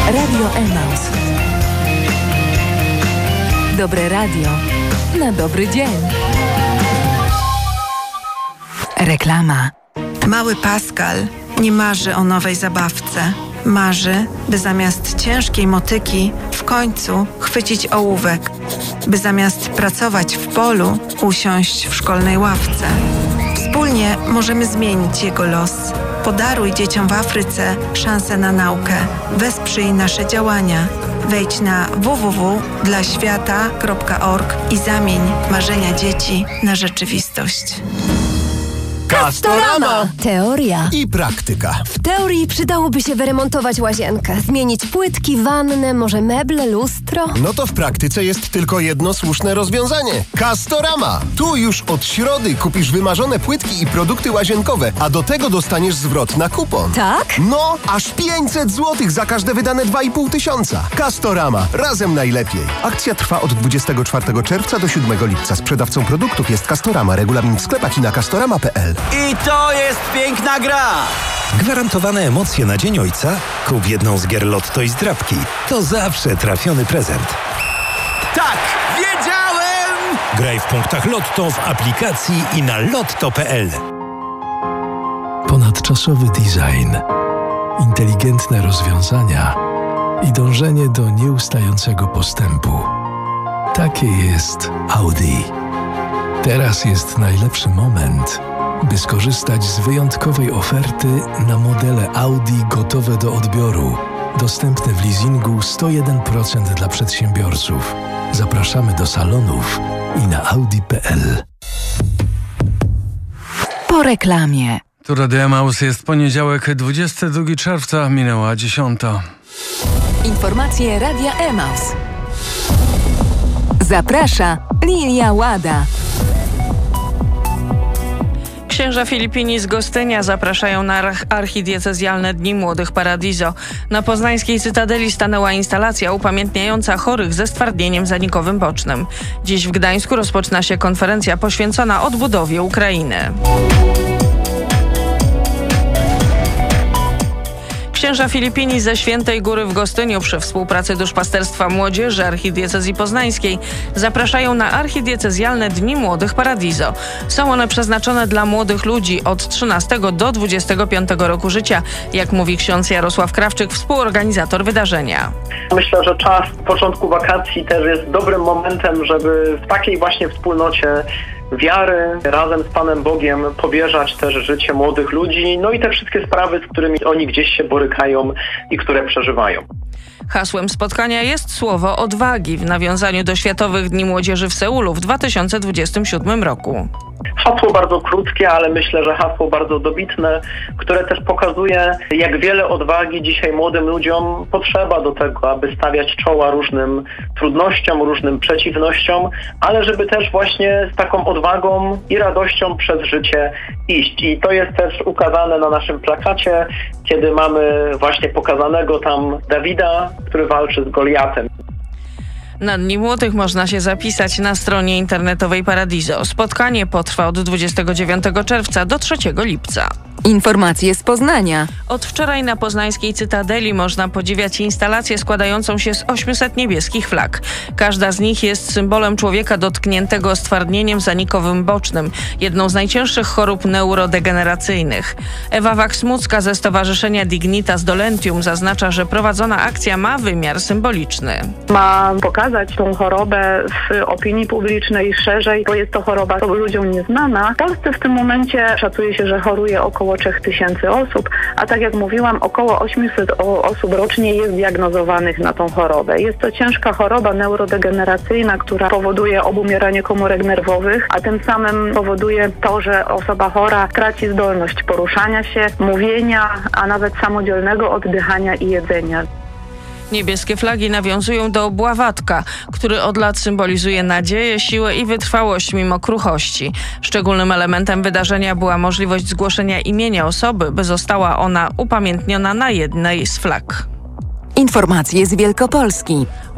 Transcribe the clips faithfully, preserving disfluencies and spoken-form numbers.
Radio Emaus. Dobre radio na dobry dzień. Reklama. Mały Pascal nie marzy o nowej zabawce. Marzy, by zamiast ciężkiej motyki w końcu chwycić ołówek. By zamiast pracować w polu, usiąść w szkolnej ławce. Wspólnie możemy zmienić jego los. Podaruj dzieciom w Afryce szansę na naukę. Wesprzyj nasze działania. Wejdź na w w w kropka dla świata kropka org i zamień marzenia dzieci na rzeczywistość. Castorama! Teoria I praktyka. W teorii przydałoby się wyremontować łazienkę, zmienić płytki, wannę, może meble, lustro. No to w praktyce jest tylko jedno słuszne rozwiązanie. Castorama! Tu już od środy kupisz wymarzone płytki i produkty łazienkowe, a do tego dostaniesz zwrot na kupon. Tak? No, aż pięćset złotych za każde wydane dwa i pół tysiąca. Castorama. Razem najlepiej. Akcja trwa od dwudziestego czwartego czerwca do siódmego lipca. Sprzedawcą produktów jest Castorama. Regulamin w sklepach i na castorama kropka p l. I to jest piękna gra! Gwarantowane emocje na Dzień Ojca? Kup jedną z gier Lotto i zdrabki. To zawsze trafiony prezent. Tak, wiedziałem! Graj w punktach Lotto w aplikacji i na lotto kropka p l. Ponadczasowy design, inteligentne rozwiązania i dążenie do nieustającego postępu. Takie jest Audi. Teraz jest najlepszy moment, by skorzystać z wyjątkowej oferty na modele Audi gotowe do odbioru. Dostępne w leasingu sto jeden procent dla przedsiębiorców. Zapraszamy do salonów i na audi kropka p l. Po reklamie. Tu Radio Emaus, jest poniedziałek, dwudziestego drugiego czerwca, minęła dziesiąta. Informacje Radia Emaus. Zaprasza Lilia Łada. Księża Filipini z Gostynia zapraszają na archidiecezjalne Dni Młodych Paradiso. Na poznańskiej Cytadeli stanęła instalacja upamiętniająca chorych ze stwardnieniem zanikowym bocznym. Dziś w Gdańsku rozpoczyna się konferencja poświęcona odbudowie Ukrainy. Księża Filipini ze Świętej Góry w Gostyniu przy współpracy Duszpasterstwa Młodzieży Archidiecezji Poznańskiej zapraszają na archidiecezjalne Dni Młodych Paradiso. Są one przeznaczone dla młodych ludzi od trzynastego do dwudziestego piątego roku życia, jak mówi ksiądz Jarosław Krawczyk, współorganizator wydarzenia. Myślę, że czas początku wakacji też jest dobrym momentem, żeby w takiej właśnie wspólnocie wiary razem z Panem Bogiem powierzać też życie młodych ludzi, no i te wszystkie sprawy, z którymi oni gdzieś się borykają i które przeżywają. Hasłem spotkania jest słowo odwagi w nawiązaniu do Światowych Dni Młodzieży w Seulu w dwa tysiące dwudziestym siódmym roku. Hasło bardzo krótkie, ale myślę, że hasło bardzo dobitne, które też pokazuje, jak wiele odwagi dzisiaj młodym ludziom potrzeba do tego, aby stawiać czoła różnym trudnościom, różnym przeciwnościom, ale żeby też właśnie z taką odwagą i radością przez życie iść. I to jest też ukazane na naszym plakacie, kiedy mamy właśnie pokazanego tam Dawida, który walczy z Goliatem. Na Dni Młodych można się zapisać na stronie internetowej Paradiso. Spotkanie potrwa od dwudziestego dziewiątego czerwca do trzeciego lipca. Informacje z Poznania. Od wczoraj na poznańskiej Cytadeli można podziwiać instalację składającą się z ośmiuset niebieskich flag. Każda z nich jest symbolem człowieka dotkniętego stwardnieniem zanikowym bocznym, jedną z najcięższych chorób neurodegeneracyjnych. Ewa Wak-Smucka ze Stowarzyszenia Dignitas Dolentium zaznacza, że prowadzona akcja ma wymiar symboliczny. Ma pokazać tą chorobę w opinii publicznej szerzej, bo jest to choroba ludziom nieznana. W Polsce w tym momencie szacuje się, że choruje około trzech tysięcy osób, a tak jak mówiłam, około ośmiuset osób rocznie jest diagnozowanych na tą chorobę. Jest to ciężka choroba neurodegeneracyjna, która powoduje obumieranie komórek nerwowych, a tym samym powoduje to, że osoba chora traci zdolność poruszania się, mówienia, a nawet samodzielnego oddychania i jedzenia. Niebieskie flagi nawiązują do Bławatka, który od lat symbolizuje nadzieję, siłę i wytrwałość mimo kruchości. Szczególnym elementem wydarzenia była możliwość zgłoszenia imienia osoby, by została ona upamiętniona na jednej z flag. Informacje z Wielkopolski.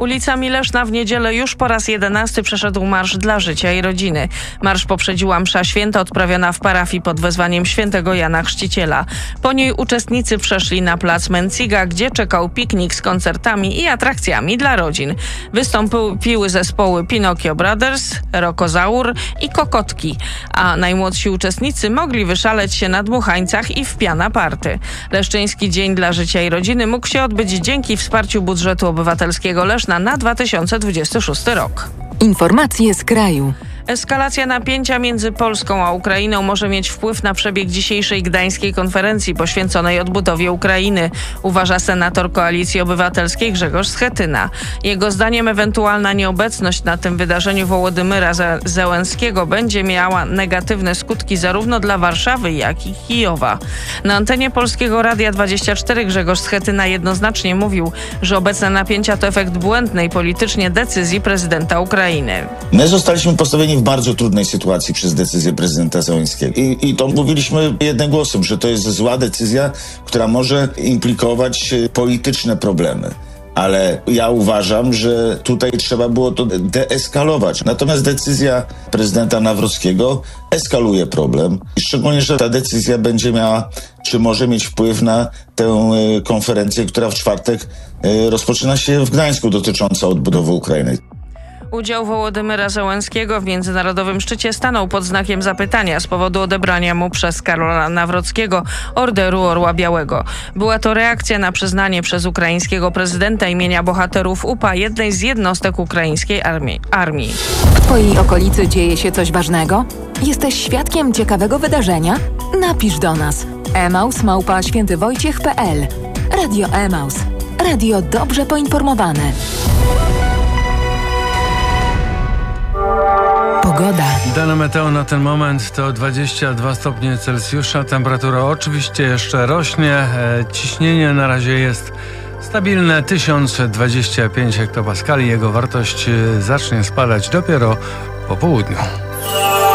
Ulicami Leszna w niedzielę już po raz jedenasty przeszedł Marsz dla Życia i Rodziny. Marsz poprzedziła msza święta odprawiona w parafii pod wezwaniem świętego Jana Chrzciciela. Po niej uczestnicy przeszli na plac Menciga, gdzie czekał piknik z koncertami i atrakcjami dla rodzin. Wystąpiły zespoły Pinocchio Brothers, Rokozaur i Kokotki, a najmłodsi uczestnicy mogli wyszaleć się na dmuchańcach i w piana party. Leszczyński Dzień dla Życia i Rodziny mógł się odbyć dzięki wsparciu budżetu obywatelskiego Leszna na dwa tysiące dwudziesty szósty rok. Informacje z kraju. Eskalacja napięcia między Polską a Ukrainą może mieć wpływ na przebieg dzisiejszej gdańskiej konferencji poświęconej odbudowie Ukrainy, uważa senator Koalicji Obywatelskiej Grzegorz Schetyna. Jego zdaniem ewentualna nieobecność na tym wydarzeniu Wołodymyra Zełenskiego będzie miała negatywne skutki zarówno dla Warszawy, jak i Kijowa. Na antenie Polskiego Radia dwadzieścia cztery Grzegorz Schetyna jednoznacznie mówił, że obecne napięcia to efekt błędnej politycznie decyzji prezydenta Ukrainy. My zostaliśmy postawieni w bardzo trudnej sytuacji przez decyzję prezydenta Zełenskiego. I, I to mówiliśmy jednym głosem, że to jest zła decyzja, która może implikować polityczne problemy. Ale ja uważam, że tutaj trzeba było to deeskalować. Natomiast decyzja prezydenta Nawrockiego eskaluje problem. I szczególnie, że ta decyzja będzie miała, czy może mieć wpływ na tę konferencję, która w czwartek rozpoczyna się w Gdańsku, dotycząca odbudowy Ukrainy. Udział Wołodymyra Zełenskiego w międzynarodowym szczycie stanął pod znakiem zapytania z powodu odebrania mu przez Karola Nawrockiego Orderu Orła Białego. Była to reakcja na przyznanie przez ukraińskiego prezydenta imienia bohaterów U P A jednej z jednostek ukraińskiej armii. armii. W Twojej okolicy dzieje się coś ważnego? Jesteś świadkiem ciekawego wydarzenia? Napisz do nas. emaus małpa świętywojciech kropka pe el. Radio Emaus. Radio dobrze poinformowane. Pogoda. Dane meteo na ten moment to dwadzieścia dwa stopnie Celsjusza. Temperatura oczywiście jeszcze rośnie. E, ciśnienie na razie jest stabilne tysiąc dwadzieścia pięć hektopaskali. Jego wartość zacznie spadać dopiero po południu.